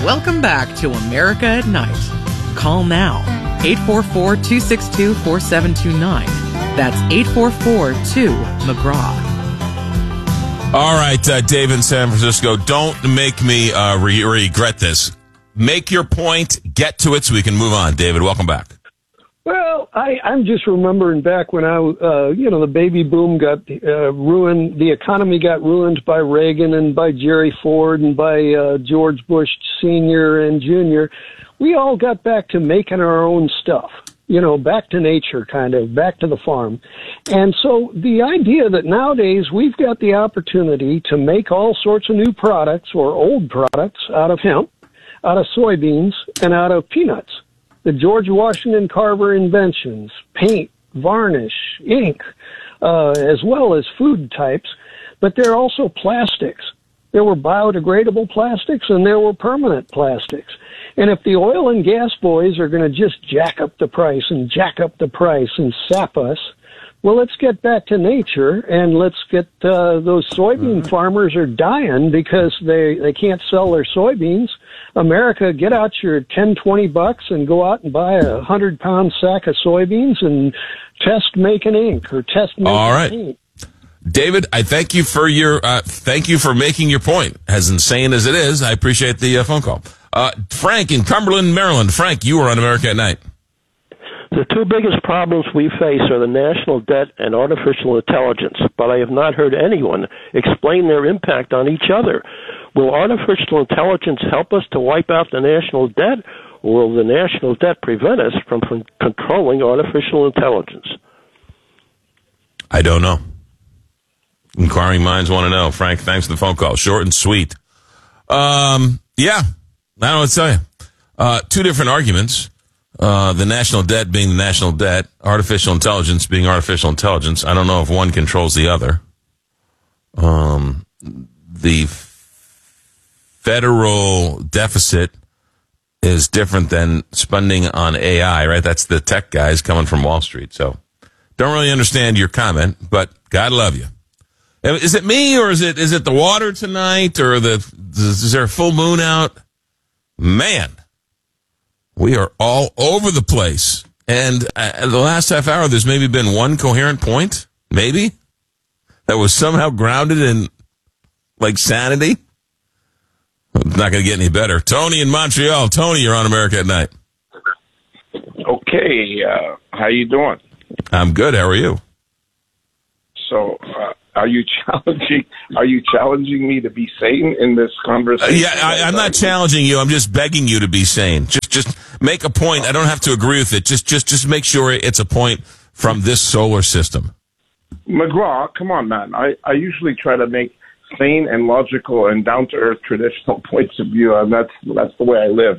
Welcome back to America at Night. Call now, 844-262-4729. That's 844-2-McGraw. All right, Dave in San Francisco, don't make me regret this. Make your point, get to it so we can move on. David, welcome back. Well, I'm just remembering back when the baby boom got ruined. The economy got ruined by Reagan and by Jerry Ford and by George Bush Sr. and Jr. We all got back to making our own stuff, back to nature, kind of, back to the farm. And so the idea that nowadays we've got the opportunity to make all sorts of new products or old products out of hemp, out of soybeans, and out of peanuts. The George Washington Carver inventions, paint, varnish, ink, as well as food types, but they're also plastics. There were biodegradable plastics and there were permanent plastics. And if the oil and gas boys are going to just jack up the price and sap us, well, let's get back to nature and let's get those soybean farmers are dying because they can't sell their soybeans. America, get out your $10-20 and go out and buy a 100-pound sack of soybeans and test making ink or test making paint. David, I thank you for making your point. As insane as it is, I appreciate the phone call. Frank in Cumberland, Maryland. Frank, you are on America at Night. The two biggest problems we face are the national debt and artificial intelligence, but I have not heard anyone explain their impact on each other. Will artificial intelligence help us to wipe out the national debt, or will the national debt prevent us from controlling artificial intelligence? I don't know. Inquiring minds want to know. Frank, thanks for the phone call. Short and sweet. I don't know what to tell you. Two different arguments. The national debt being the national debt, artificial intelligence being artificial intelligence. I don't know if one controls the other. The federal deficit is different than spending on AI, right? That's the tech guys coming from Wall Street. So don't really understand your comment, but God love you. Is it me or is it the water tonight or is there a full moon out? Man, we are all over the place. And the last half hour, there's maybe been one coherent point, maybe, that was somehow grounded in, sanity. It's not going to get any better. Tony in Montreal. Tony, you're on America at Night. Okay, how you doing? I'm good. How are you? So, are you challenging me to be sane in this conversation? I'm not challenging you. I'm just begging you to be sane. Just make a point. I don't have to agree with it. Just make sure it's a point from this solar system. McGraw, come on, man. I usually try to make sane and logical and down-to-earth traditional points of view, and that's the way I live,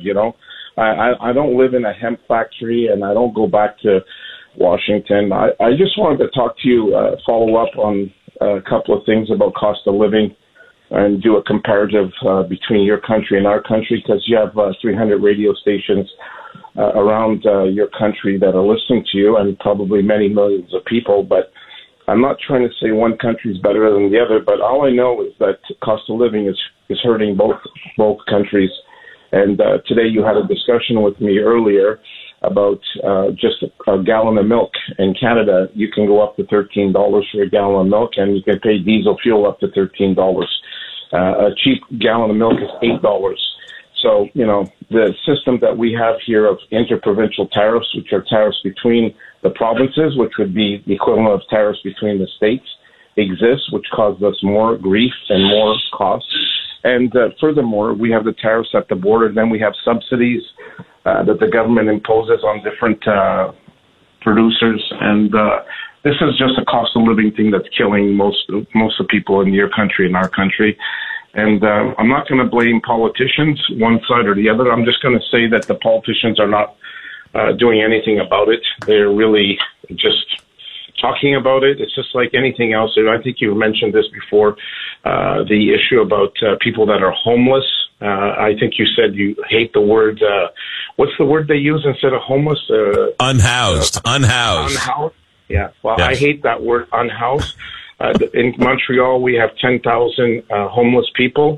I don't live in a hemp factory, and I don't go back to Washington. I just wanted to talk to you, follow up on a couple of things about cost of living and do a comparative between your country and our country, because you have 300 radio stations around your country that are listening to you, and probably many millions of people. But I'm not trying to say one country is better than the other, but all I know is that cost of living is hurting both countries. And today you had a discussion with me earlier about just a gallon of milk. In Canada, you can go up to $13 for a gallon of milk, and you can pay diesel fuel up to $13. A cheap gallon of milk is $8. So, the system that we have here of interprovincial tariffs, which are tariffs between the provinces, which would be the equivalent of tariffs between the states, exists, which causes us more grief and more costs. And furthermore, we have the tariffs at the border. Then we have subsidies that the government imposes on different producers. And this is just a cost of living thing that's killing most of people in your country and our country. And I'm not going to blame politicians, one side or the other. I'm just going to say that the politicians are not doing anything about it. They're really just talking about it. It's just like anything else. And I think you mentioned this before, the issue about people that are homeless. I think you said you hate the word, what's the word they use instead of homeless? Unhoused. Unhoused. Yeah. Well, yes. I hate that word, unhoused. In Montreal, we have 10,000 homeless people.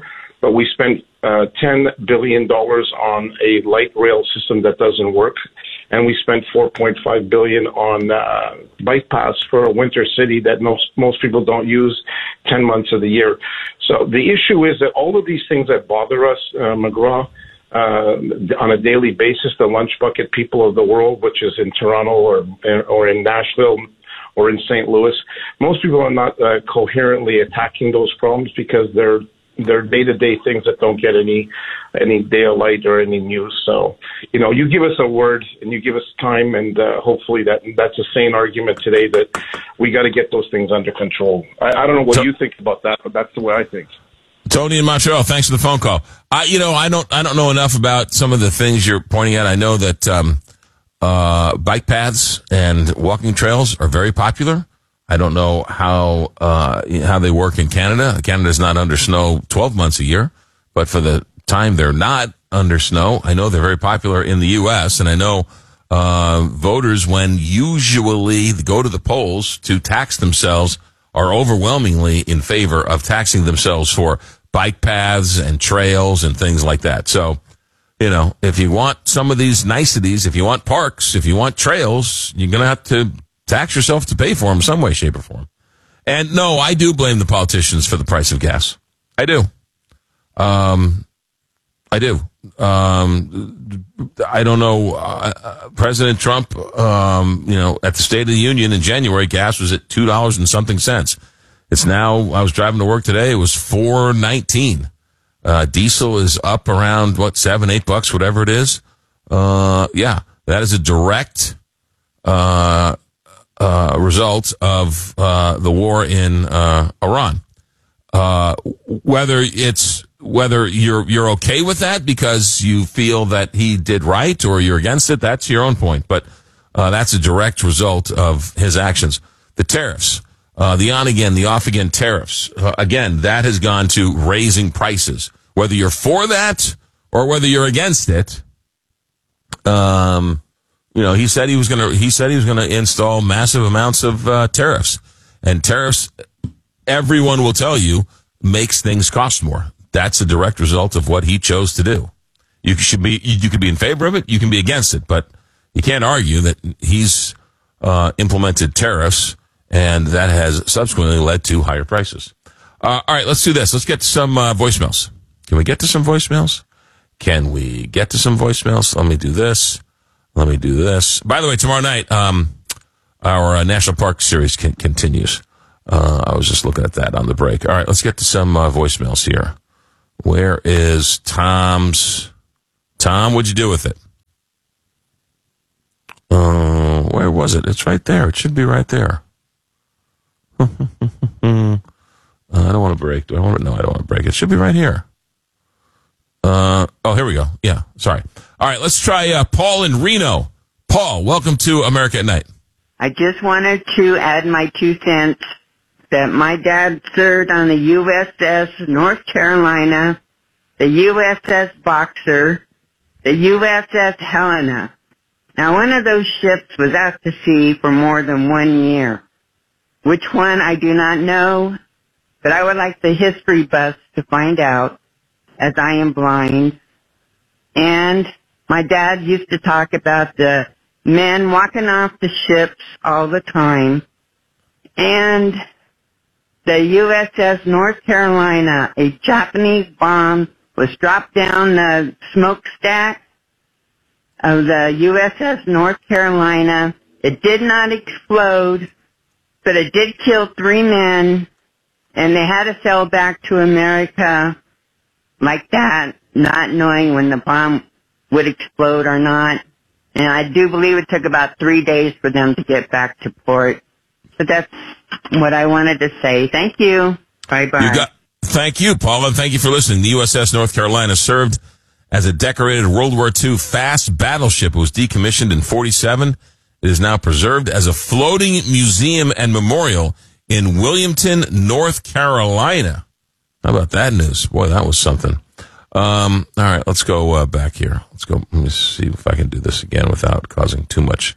but we spent $10 billion on a light rail system that doesn't work, and we spent $4.5 billion on bike paths for a winter city that most people don't use 10 months of the year. So the issue is that all of these things that bother us, McGraw, on a daily basis, the lunch bucket people of the world, which is in Toronto or in Nashville or in St. Louis, most people are not coherently attacking those problems because they're day-to-day things that don't get any daylight or any news. So, you give us a word and you give us time, and hopefully that's a sane argument today that we got to get those things under control. I don't know what you think about that, but that's the way I think. Tony in Montreal, thanks for the phone call. I don't know enough about some of the things you're pointing at. I know that bike paths and walking trails are very popular. I don't know how they work in Canada. Canada's not under snow 12 months a year, but for the time they're not under snow, I know they're very popular in the U.S., and I know voters, when usually go to the polls to tax themselves, are overwhelmingly in favor of taxing themselves for bike paths and trails and things like that. So, if you want some of these niceties, if you want parks, if you want trails, you're going to have to tax yourself to pay for them some way, shape, or form. And no, I do blame the politicians for the price of gas. I do. I do. I don't know. President Trump, at the State of the Union in January, gas was at $2 and something cents. It's now, I was driving to work today, it was $4.19. Diesel is up around, $7-8, whatever it is. That is a direct, result of, the war in, Iran. Whether you're okay with that because you feel that he did right or you're against it, that's your own point. But that's a direct result of his actions. The tariffs, the on-again, the off-again tariffs, again, that has gone to raising prices. Whether you're for that or whether you're against it, he said he was going to install massive amounts of costs, and tariffs, everyone will tell you, makes things cost more. That's a direct result of what he chose to do. You could be in favor of it, you can be against it, but you can't argue that he's implemented tariffs, and that has subsequently led to higher prices. All right, let's do this. Let's get to some voicemails. Can we get to some voicemails? Let me do this. By the way, tomorrow night, our National Park Series continues. I was just looking at that on the break. All right, let's get to some voicemails here. Where is Tom's? Tom, what'd you do with it? Where was it? It's right there. It should be right there. I don't want to break. No, I don't want to break. It should be right here. Here we go. Yeah, sorry. All right, let's try Paul in Reno. Paul, welcome to America at Night. I just wanted to add my 2 cents that my dad served on the USS North Carolina, the USS Boxer, the USS Helena. Now, one of those ships was out to sea for more than 1 year. Which one, I do not know, but I would like the history buffs to find out, as I am blind. And my dad used to talk about the men walking off the ships all the time. And the USS North Carolina, a Japanese bomb was dropped down the smokestack of the USS North Carolina. It did not explode, but it did kill 3 men, and they had to sail back to America like that, not knowing when the bomb would explode or not. And I do believe it took about 3 days for them to get back to port. But that's what I wanted to say. Thank you. Bye-bye. Thank you, Paul, and thank you for listening. The USS North Carolina served as a decorated World War II fast battleship. It was decommissioned in 1947. It is now preserved as a floating museum and memorial in Williamton, North Carolina. How about that news? Boy, that was something. All right, let's go back here. Let me see if I can do this again without causing too much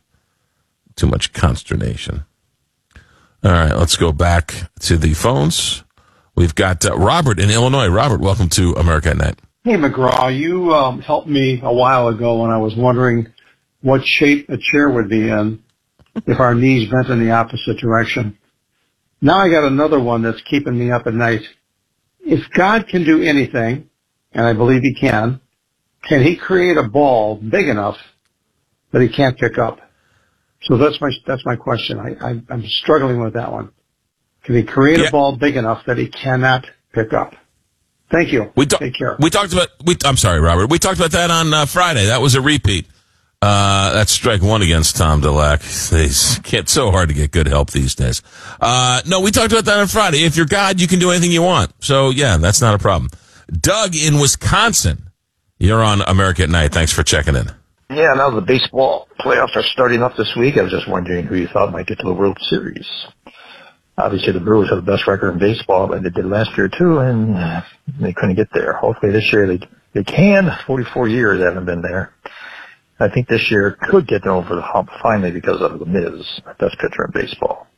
consternation. All right, let's go back to the phones. We've got Robert in Illinois. Robert, welcome to America at Night. Hey, McGraw, you helped me a while ago when I was wondering what shape a chair would be in if our knees bent in the opposite direction. Now I got another one that's keeping me up at night. If God can do anything, and I believe he can he create a ball big enough that he can't pick up? So that's my question. I'm struggling with that one. Can he create a ball big enough that he cannot pick up? Thank you. Take care. I'm sorry, Robert. We talked about that on Friday. That was a repeat. That's strike one against Tom Delac. It's so hard to get good help these days. No, we talked about that on Friday. If you're God, you can do anything you want. So, yeah, that's not a problem. Doug in Wisconsin, you're on America at Night. Thanks for checking in. Yeah, now the baseball playoffs are starting up this week. I was just wondering who you thought might get to the World Series. Obviously, the Brewers have the best record in baseball, but they did last year, too, and they couldn't get there. Hopefully this year they can. 44 years they haven't been there. I think this year could get them over the hump finally because of the Miz, best pitcher in baseball.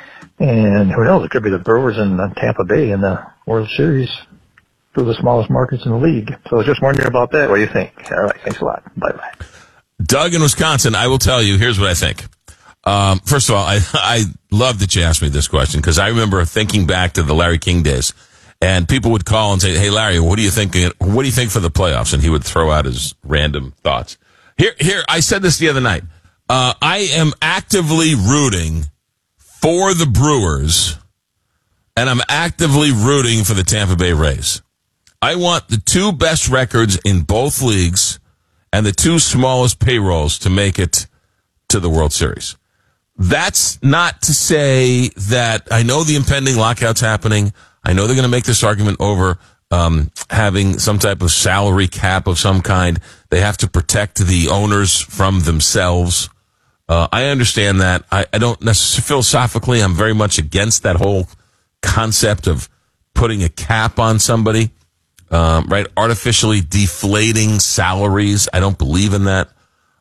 And who knows, it could be the Brewers and Tampa Bay in the World Series, two of the smallest markets in the league. So I was just wondering about that. What do you think? All right, thanks a lot. Bye-bye. Doug in Wisconsin, I will tell you, here's what I think. First of all, I love that you asked me this question because I remember thinking back to the Larry King days, and people would call and say, "Hey, Larry, what do you think for the playoffs?" And he would throw out his random thoughts. Here, I said this the other night. I am actively rooting for the Brewers, and I'm actively rooting for the Tampa Bay Rays. I want the two best records in both leagues and the two smallest payrolls to make it to the World Series. That's not to say that I know the impending lockout's happening. I know they're going to make this argument over having some type of salary cap of some kind. They have to protect the owners from themselves. I understand that. I don't necessarily, philosophically, I'm very much against that whole concept of putting a cap on somebody, right? Artificially deflating salaries. I don't believe in that.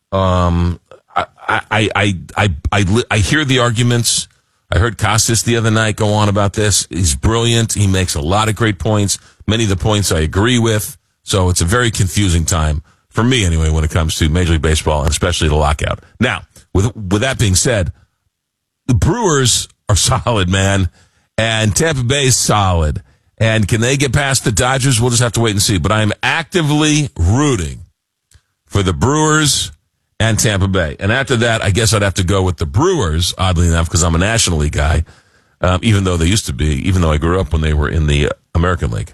I hear the arguments. I heard Costas the other night go on about this. He's brilliant. He makes a lot of great points. Many of the points I agree with. So it's a very confusing time for me anyway when it comes to Major League Baseball and especially the lockout. Now, with that being said, the Brewers are solid, man, and Tampa Bay is solid. And can they get past the Dodgers? We'll just have to wait and see. But I am actively rooting for the Brewers and Tampa Bay. And after that, I guess I'd have to go with the Brewers, oddly enough, because I'm a National League guy, even though I grew up when they were in the American League.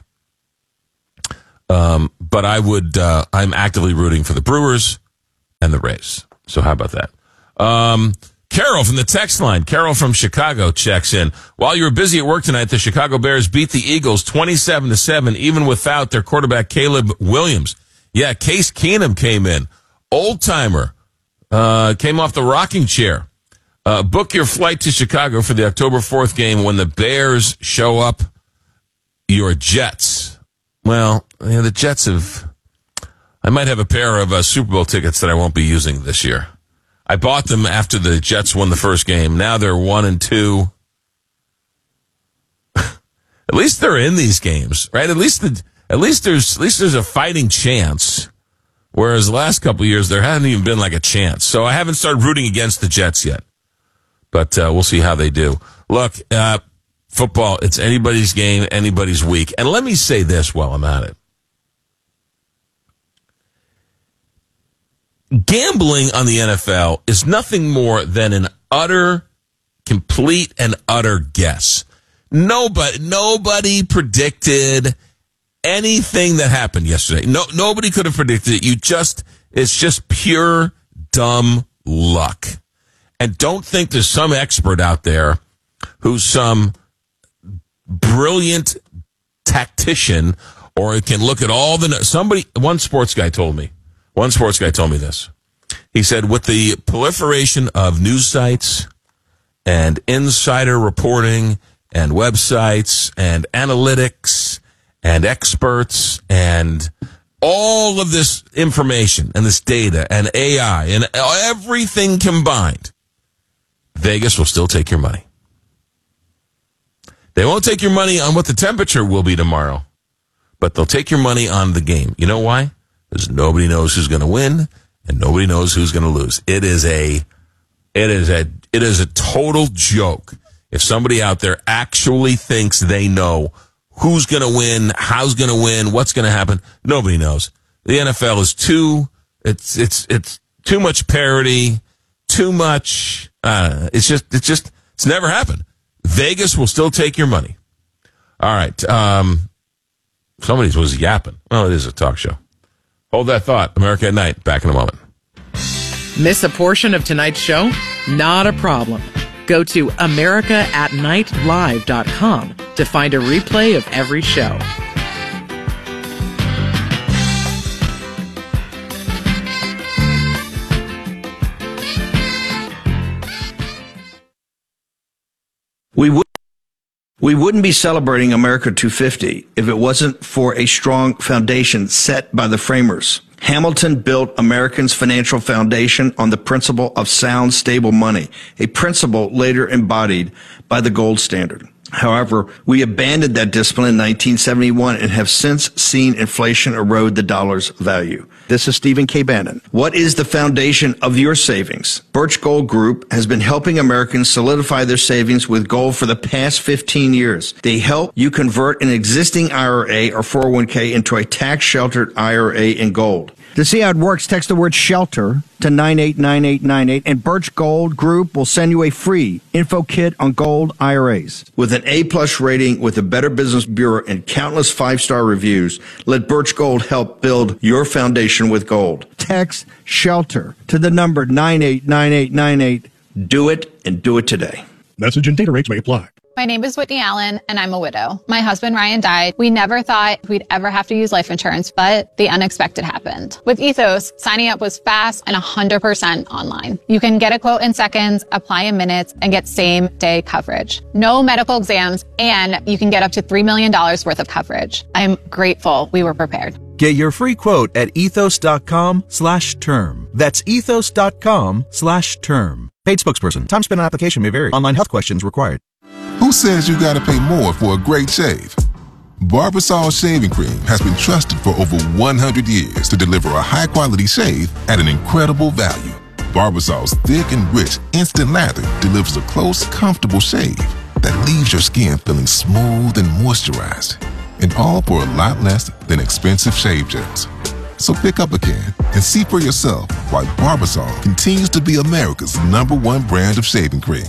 But I'm actively rooting for the Brewers and the Rays. So how about that? Carol from the text line. Carol from Chicago checks in. While you were busy at work tonight, the Chicago Bears beat the Eagles 27-7, even without their quarterback Caleb Williams. Yeah, Case Keenum came in. Old timer. Came off the rocking chair. Book your flight to Chicago for the October 4th game when the Bears show up your Jets. Well, the Jets I might have a pair of Super Bowl tickets that I won't be using this year. I bought them after the Jets won the first game. Now they're 1-2. At least they're in these games, right? At least there's a fighting chance. Whereas the last couple of years, there hasn't even been like a chance. So I haven't started rooting against the Jets yet. But we'll see how they do. Look, football, it's anybody's game, anybody's week. And let me say this while I'm at it. Gambling on the NFL is nothing more than an complete and utter guess. Nobody predicted anything that happened yesterday. Nobody could have predicted it. It's just pure dumb luck. And don't think there's some expert out there who's some brilliant tactician or can look at all one sports guy told me this. He said, with the proliferation of news sites and insider reporting and websites and analytics and experts and all of this information and this data and AI and everything combined, Vegas will still take your money. They won't take your money on what the temperature will be tomorrow, but they'll take your money on the game. You know why? Because nobody knows who's going to win and nobody knows who's going to lose. It is a total joke if somebody out there actually thinks they know who's going to win, how's going to win, what's going to happen. Nobody knows. The NFL is it's too much parity, too much. It's never happened. Vegas will still take your money. All right. Somebody was yapping. Well, it is a talk show. Hold that thought. America at Night. Back in a moment. Miss a portion of tonight's show? Not a problem. Go to americaatnightlive.com to find a replay of every show. We wouldn't be celebrating America 250 if it wasn't for a strong foundation set by the framers. Hamilton built Americans' financial foundation on the principle of sound, stable money, a principle later embodied by the gold standard. However, we abandoned that discipline in 1971 and have since seen inflation erode the dollar's value. This is Stephen K. Bannon. What is the foundation of your savings? Birch Gold Group has been helping Americans solidify their savings with gold for the past 15 years. They help you convert an existing IRA or 401k into a tax-sheltered IRA in gold. To see how it works, text the word SHELTER to 989898, and Birch Gold Group will send you a free info kit on gold IRAs. With an A-plus rating with the Better Business Bureau and countless 5-star reviews, let Birch Gold help build your foundation with gold. Text SHELTER to the number 989898. Do it, and do it today. Message and data rates may apply. My name is Whitney Allen, and I'm a widow. My husband, Ryan, died. We never thought we'd ever have to use life insurance, but the unexpected happened. With Ethos, signing up was fast and 100% online. You can get a quote in seconds, apply in minutes, and get same-day coverage. No medical exams, and you can get up to $3 million worth of coverage. I'm grateful we were prepared. Get your free quote at ethos.com/term. That's ethos.com/term. Paid spokesperson. Time spent on application may vary. Online health questions required. Who says you gotta pay more for a great shave? Barbasol Shaving Cream has been trusted for over 100 years to deliver a high-quality shave at an incredible value. Barbasol's thick and rich instant lather delivers a close, comfortable shave that leaves your skin feeling smooth and moisturized, and all for a lot less than expensive shave gels. So pick up a can and see for yourself why Barbasol continues to be America's #1 brand of shaving cream.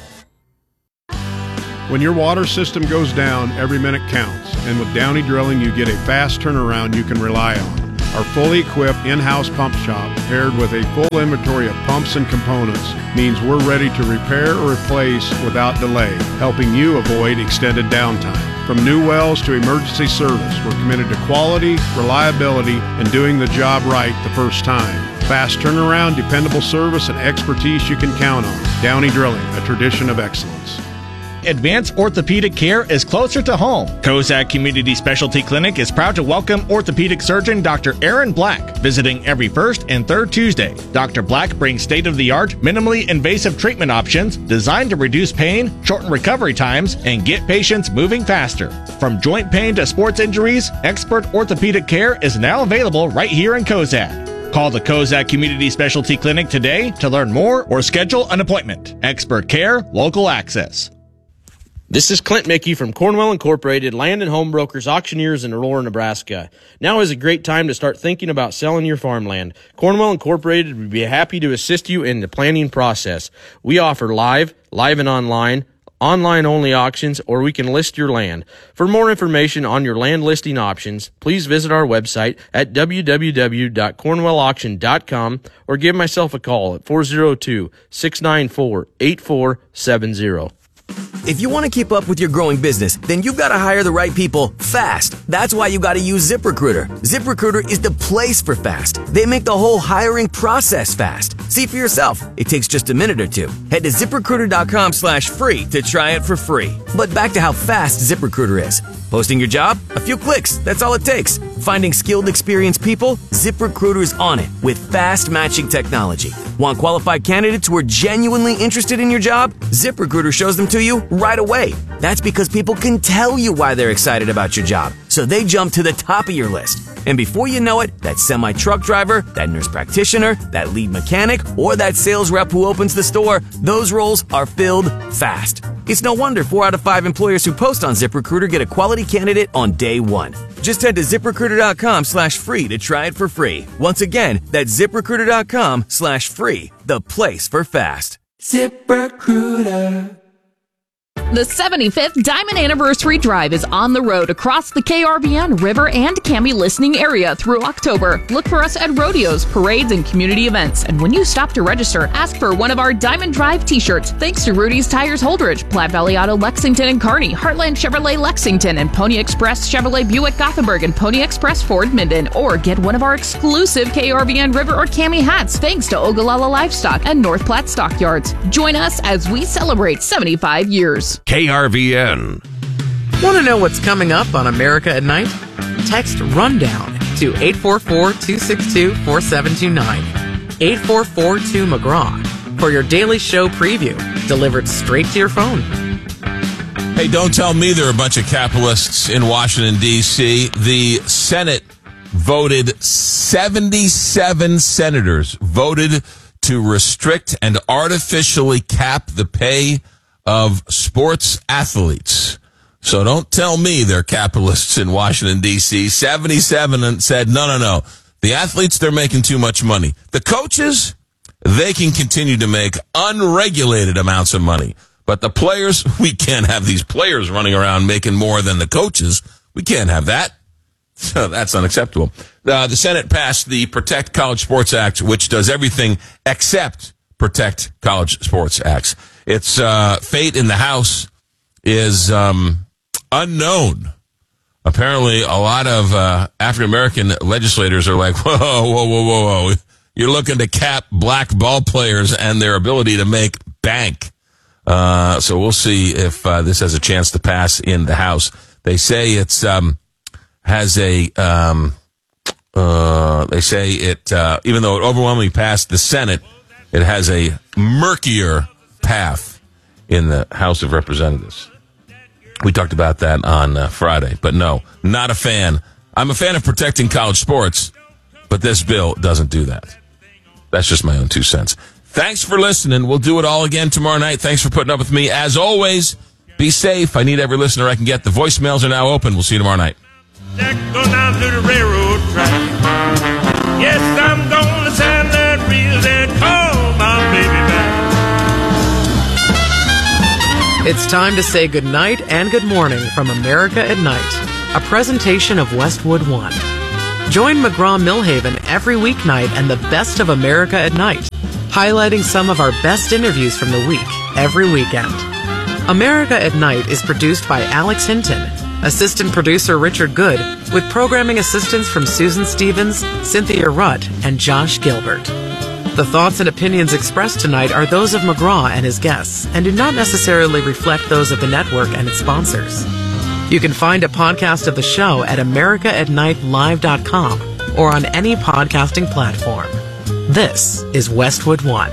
When your water system goes down, every minute counts. And with Downey Drilling, you get a fast turnaround you can rely on. Our fully equipped in-house pump shop, paired with a full inventory of pumps and components, means we're ready to repair or replace without delay, helping you avoid extended downtime. From new wells to emergency service, we're committed to quality, reliability, and doing the job right the first time. Fast turnaround, dependable service, and expertise you can count on. Downey Drilling, a tradition of excellence. Advanced orthopedic care is closer to home. Kozak Community Specialty Clinic is proud to welcome orthopedic surgeon Dr. Aaron Black, visiting every first and third Tuesday. Dr. Black brings state-of-the-art, minimally invasive treatment options designed to reduce pain, shorten recovery times, and get patients moving faster. From joint pain to sports injuries, expert orthopedic care is now available right here in Kozak. Call the Kozak Community Specialty Clinic today to learn more or schedule an appointment. Expert care, local access. This is Clint Mickey from Cornwell Incorporated, land and home brokers, auctioneers in Aurora, Nebraska. Now is a great time to start thinking about selling your farmland. Cornwell Incorporated would be happy to assist you in the planning process. We offer live and online only auctions, or we can list your land. For more information on your land listing options, please visit our website at www.cornwellauction.com or give myself a call at 402-694-8470. If you want to keep up with your growing business, then you've got to hire the right people fast. That's why you got to use ZipRecruiter. ZipRecruiter is the place for fast. They make the whole hiring process fast. See for yourself. It takes just a minute or two. Head to ZipRecruiter.com/free to try it for free. But back to how fast ZipRecruiter is. Posting your job? A few clicks. That's all it takes. Finding skilled, experienced people? ZipRecruiter's on it with fast matching technology. Want qualified candidates who are genuinely interested in your job? ZipRecruiter shows them to you right away. That's because people can tell you why they're excited about your job, so they jump to the top of your list. And before you know it, that semi-truck driver, that nurse practitioner, that lead mechanic, or that sales rep who opens the store, those roles are filled fast. It's no wonder 4 out of 5 employers who post on ZipRecruiter get a quality candidate on day one. Just head to ZipRecruiter.com/free to try it for free. Once again, that's ZipRecruiter.com/free, the place for fast. ZipRecruiter. The 75th Diamond Anniversary Drive is on the road across the KRVN, River, and Cami listening area through October. Look for us at rodeos, parades, and community events. And when you stop to register, ask for one of our Diamond Drive t-shirts. Thanks to Rudy's Tires Holdridge, Platte Valley Auto Lexington and Kearney, Heartland Chevrolet Lexington, and Pony Express Chevrolet Buick Gothenburg, and Pony Express Ford Minden. Or get one of our exclusive KRVN River or Cami hats thanks to Ogallala Livestock and North Platte Stockyards. Join us as we celebrate 75 years. KRVN. Want to know what's coming up on America at Night? Text RUNDOWN to 844-262-4729. 844-2-McGraw for your daily show preview delivered straight to your phone. Hey, don't tell me there are a bunch of capitalists in Washington, D.C. The Senate voted, 77 senators voted to restrict and artificially cap the pay of sports athletes. So don't tell me they're capitalists in Washington, D.C. 77 said, no. The athletes, they're making too much money. The coaches, they can continue to make unregulated amounts of money. But the players, we can't have these players running around making more than the coaches. We can't have that. So that's unacceptable. The Senate passed the Protect College Sports Act, which does everything except protect college sports acts. Its fate in the House is unknown. Apparently, a lot of African-American legislators are like, whoa. You're looking to cap black ball players and their ability to make bank. So we'll see if this has a chance to pass in the House. They say it's has a they say it even though it overwhelmingly passed the Senate, it has a murkier path in the House of Representatives. We talked about that on Friday, but no, not a fan. I'm a fan of protecting college sports, but this bill doesn't do that. That's just my own 2 cents. Thanks for listening. We'll do it all again tomorrow night. Thanks for putting up with me. As always, be safe. I need every listener I can get. The voicemails are now open. We'll see you tomorrow night. Jack, go down to the railroad track. Yes, I'm gonna send that reel and call my baby back. It's time to say good night and good morning from America at Night, a presentation of Westwood One. Join McGraw-Millhaven every weeknight and the best of America at Night, highlighting some of our best interviews from the week every weekend. America at Night is produced by Alex Hinton, assistant producer Richard Good, with programming assistance from Susan Stevens, Cynthia Rutt, and Josh Gilbert. The thoughts and opinions expressed tonight are those of McGraw and his guests, and do not necessarily reflect those of the network and its sponsors. You can find a podcast of the show at americaatnightlive.com or on any podcasting platform. This is Westwood One.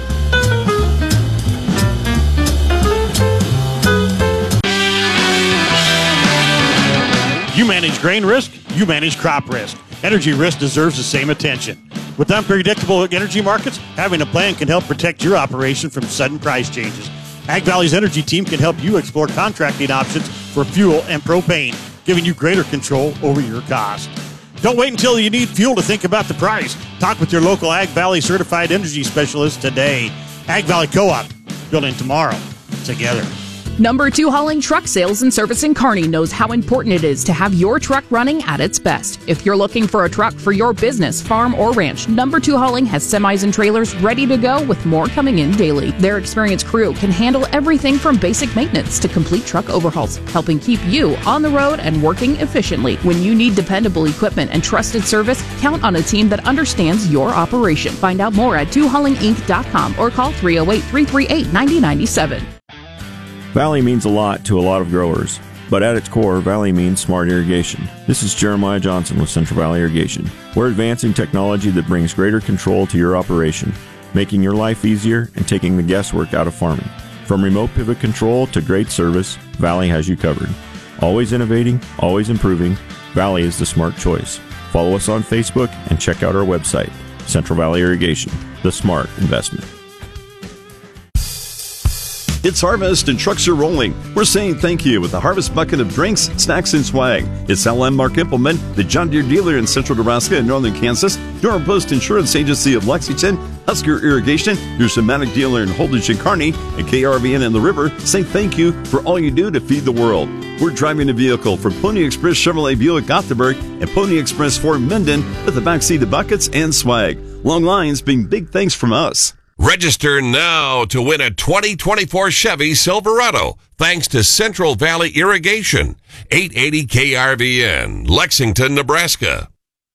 You manage grain risk, you manage crop risk. Energy risk deserves the same attention. With unpredictable energy markets, having a plan can help protect your operation from sudden price changes. Ag Valley's energy team can help you explore contracting options for fuel and propane, giving you greater control over your cost. Don't wait until you need fuel to think about the price. Talk with your local Ag Valley certified energy specialist today. Ag Valley Co-op, building tomorrow together. Number 2 Hauling Truck Sales and Service in Kearney knows how important it is to have your truck running at its best. If you're looking for a truck for your business, farm, or ranch, Number 2 Hauling has semis and trailers ready to go with more coming in daily. Their experienced crew can handle everything from basic maintenance to complete truck overhauls, helping keep you on the road and working efficiently. When you need dependable equipment and trusted service, count on a team that understands your operation. Find out more at 2haulinginc.com or call 308-338-9097. Valley means a lot to a lot of growers. But at its core, Valley means smart irrigation. This is Jeremiah Johnson with Central Valley Irrigation. We're advancing technology that brings greater control to your operation, making your life easier and taking the guesswork out of farming. From remote pivot control to great service, Valley has you covered. Always innovating, always improving, Valley is the smart choice. Follow us on Facebook and check out our website, Central Valley Irrigation, the smart investment. It's Harvest and trucks are rolling. We're saying thank you with the Harvest bucket of drinks, snacks, and swag. It's LM Mark Impleman, the John Deere dealer in central Nebraska and northern Kansas, Durham Post Insurance Agency of Lexington, Husker Irrigation, your Semantic dealer in Holdridge and Kearney, and KRVN in the River say thank you for all you do to feed the world. We're driving a vehicle from Pony Express Chevrolet Buick Gothenburg and Pony Express Ford Minden with the backseat of buckets and swag. Long lines being big thanks from us. Register now to win a 2024 Chevy Silverado thanks to Central Valley Irrigation, 880 KRVN, Lexington, Nebraska.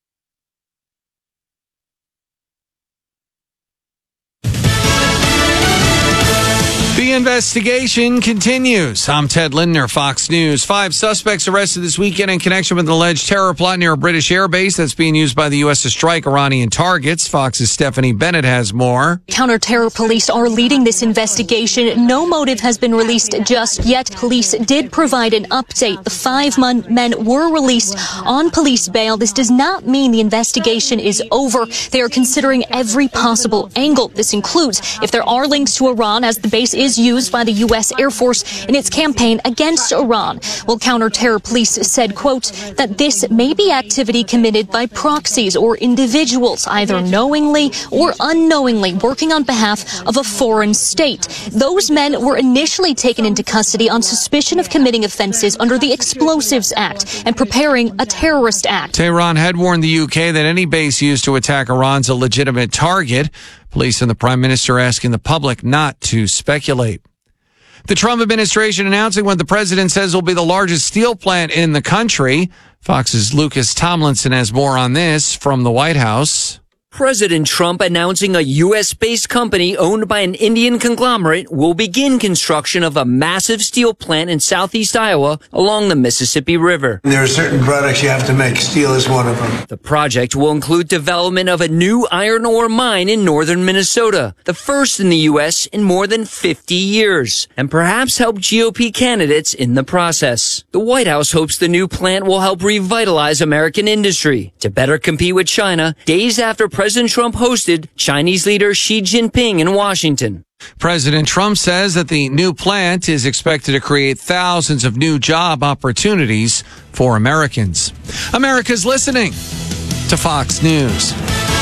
The investigation continues. I'm Ted Lindner, Fox News. 5 suspects arrested this weekend in connection with an alleged terror plot near a British airbase that's being used by the U.S. to strike Iranian targets. Fox's Stephanie Bennett has more. Counter-terror police are leading this investigation. No motive has been released just yet. Police did provide an update. The 5 men were released on police bail. This does not mean the investigation is over. They are considering every possible angle. This includes if there are links to Iran, as the base is used by the U.S. Air Force in its campaign against Iran. Well, counter-terror police said, quote, that this may be activity committed by proxies or individuals, either knowingly or unknowingly working on behalf of a foreign state. Those men were initially taken into custody on suspicion of committing offenses under the Explosives Act and preparing a terrorist act. Tehran had warned the UK that any base used to attack Iran's a legitimate target. Police and the Prime Minister asking the public not to speculate. The Trump administration announcing what the president says will be the largest steel plant in the country. Fox's Lucas Tomlinson has more on this from the White House. President Trump announcing a U.S.-based company owned by an Indian conglomerate will begin construction of a massive steel plant in southeast Iowa along the Mississippi River. There are certain products you have to make. Steel is one of them. The project will include development of a new iron ore mine in northern Minnesota, the first in the U.S. in more than 50 years, and perhaps help GOP candidates in the process. The White House hopes the new plant will help revitalize American industry to better compete with China days after President Trump hosted Chinese leader Xi Jinping in Washington. President Trump says that the new plant is expected to create thousands of new job opportunities for Americans. America's listening to Fox News.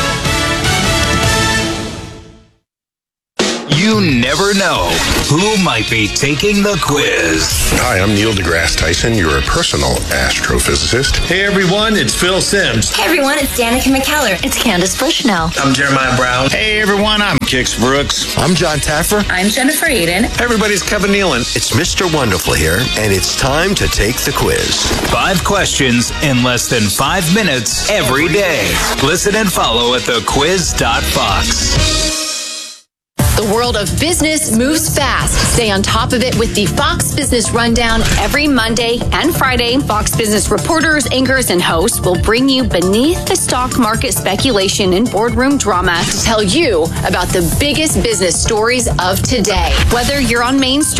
You never know who might be taking the quiz. Hi, I'm Neil deGrasse Tyson, your personal astrophysicist. Hey everyone, it's Phil Simms. Hey everyone, it's Danica McKellar. It's Candace Bushnell. I'm Jeremiah Brown. Hey everyone, I'm Kix Brooks. I'm John Taffer. I'm Jennifer Aiden. Hey everybody, it's Kevin Nealon. It's Mr. Wonderful here, and it's time to take the quiz. 5 questions in less than 5 minutes every day. Listen and follow at thequiz.fox. The world of business moves fast. Stay on top of it with the Fox Business Rundown every Monday and Friday. Fox Business reporters, anchors, and hosts will bring you beneath the stock market speculation and boardroom drama to tell you about the biggest business stories of today. Whether you're on Main Street